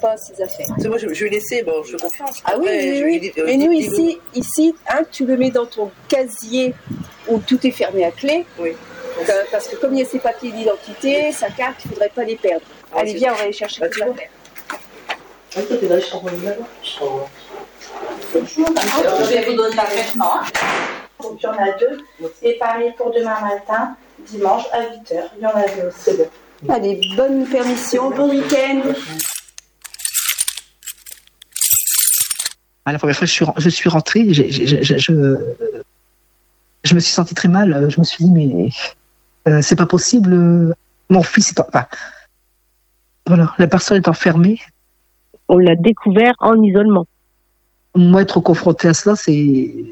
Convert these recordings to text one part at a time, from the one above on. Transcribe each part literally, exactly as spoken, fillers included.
pas ses affaires. C'est moi, je, je vais laisser, bon, je fais confiance. Ah oui, Après, oui, je oui. vais- euh, Mais nous, dis- ici, ici hein, tu le mets dans ton casier où tout est fermé à clé. Oui. Donc, euh, parce que comme il y a ses papiers d'identité, sa carte, il ne faudrait pas les perdre. Ouais, Allez, c'est viens, ça. on va aller chercher Bah, tes tu vois. affaires. Ah, toi, t'es là, je t'envoie une là-bas. Je t'envoie. Je vais vous donner l'affaissement. Donc il y en a deux. Et pareil pour demain matin, dimanche à huit heures. Il y en a deux aussi. Allez, bonne permission, bon week-end. À la première fois, je suis, je suis rentrée, je, je, je, je, je me suis sentie très mal. Je me suis dit, mais euh, c'est pas possible. Mon fils est en... Enfin, voilà, la personne est enfermée. On l'a découvert en isolement. Moi, être confrontée à cela, c'est...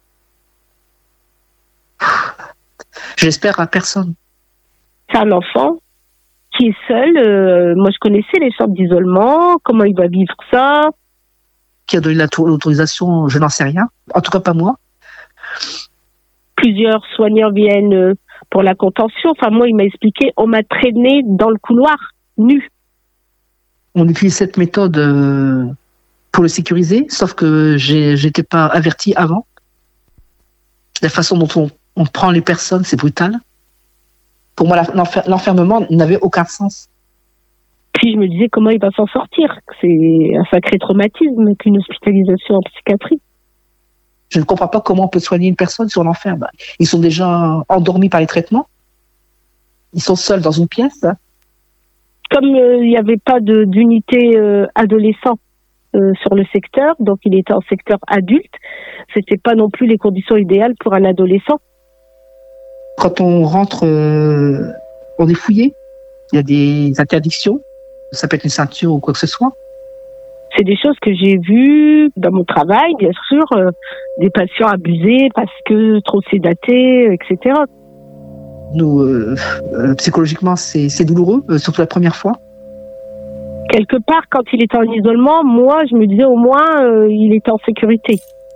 J'espère à personne. C'est un enfant qui est seul. Euh, moi, je connaissais les chambres d'isolement, comment il va vivre ça. Qui a donné l'autorisation, je n'en sais rien. En tout cas, pas moi. Plusieurs soignants viennent pour la contention. Enfin, moi, il m'a expliqué, on m'a traîné dans le couloir, nu. On utilise cette méthode euh, pour le sécuriser, sauf que j'ai, j'étais pas avertie avant. La façon dont on, on prend les personnes, c'est brutal. Pour moi, la, l'enfer, l'enfermement n'avait aucun sens. Puis je me disais, comment il va s'en sortir? C'est un sacré traumatisme qu'une hospitalisation en psychiatrie. Je ne comprends pas comment on peut soigner une personne si on l'enferme. Ils sont déjà endormis par les traitements. Ils sont seuls dans une pièce. Comme il euh, n'y avait pas de, d'unité euh, adolescent euh, sur le secteur, donc il était en secteur adulte, c'était pas non plus les conditions idéales pour un adolescent. Quand on rentre, euh, on est fouillé. Il y a des interdictions. Ça peut être une ceinture ou quoi que ce soit. C'est des choses que j'ai vues dans mon travail, bien sûr, euh, des patients abusés parce que trop sédatés, et cetera. Nous, euh, euh, psychologiquement, c'est, c'est douloureux, euh, surtout la première fois. Quelque part, quand il était en isolement, moi, je me disais au moins, euh, il était en sécurité.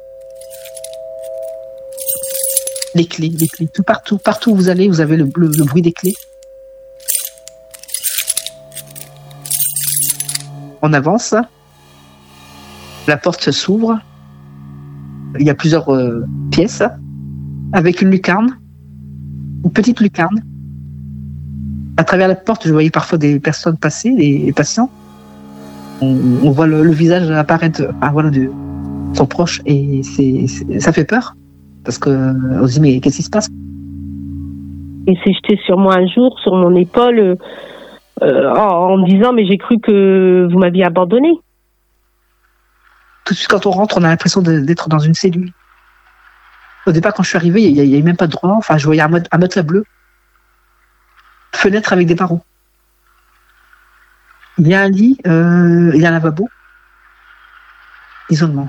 Les clés, les clés, tout partout, partout où vous allez, vous avez le, le, le bruit des clés. On avance. La porte s'ouvre. Il y a plusieurs euh, pièces avec une lucarne. Une petite lucarne. À travers la porte, je voyais parfois des personnes passer, des patients. On, on voit le, le visage apparaître, ah, voilà, de son proche, et c'est, c'est, ça fait peur. Parce que on se dit, mais qu'est-ce qui se passe? Il s'est jeté sur moi un jour, sur mon épaule, euh, en, en me disant, mais j'ai cru que vous m'aviez abandonné. Tout de suite, quand on rentre, on a l'impression de, d'être dans une cellule. Au départ, quand je suis arrivée, il n'y avait même pas de droit. Enfin, je voyais un, un matelas bleu. Fenêtre avec des barreaux. Il y a un lit, euh, il y a un lavabo. Isolement.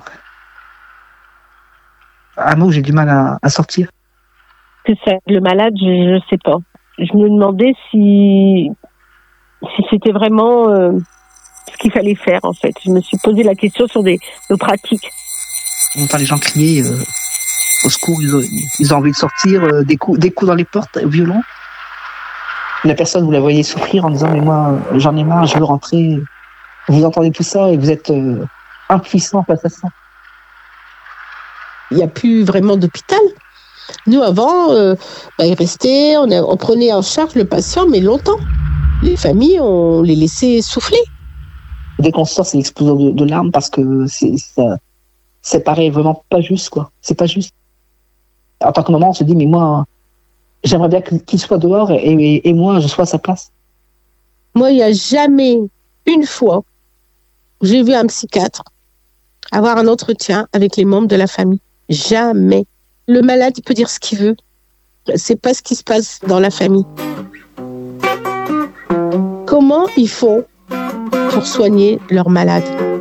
Un mot où j'ai du mal à, à sortir. C'est ça. Le malade, je ne sais pas. Je me demandais si, si c'était vraiment euh, ce qu'il fallait faire, en fait. Je me suis posé la question sur des, nos pratiques. On entend les gens crier euh, au secours, ils ont, ils ont envie de sortir, euh, des coups, des coups dans les portes, violents. La personne, vous la voyez souffrir en disant, mais moi, j'en ai marre, je veux rentrer. Vous entendez tout ça et vous êtes euh, impuissant face à ça. Il n'y a plus vraiment d'hôpital. Nous, avant, euh, bah, il restait, on, a, on prenait en charge le patient, mais longtemps. Les familles, on les laissait souffler. Dès qu'on sort, c'est l'explosion de, de larmes parce que c'est, ça, c'est pareil, vraiment pas juste, quoi. C'est pas juste. En tant que maman, on se dit, mais moi, j'aimerais bien qu'il soit dehors et, et, et moi, je sois à sa place. Moi, il n'y a jamais une fois où j'ai vu un psychiatre avoir un entretien avec les membres de la famille. Jamais. Le malade, il peut dire ce qu'il veut. C'est pas ce qui se passe dans la famille. Comment ils font pour soigner leurs malades?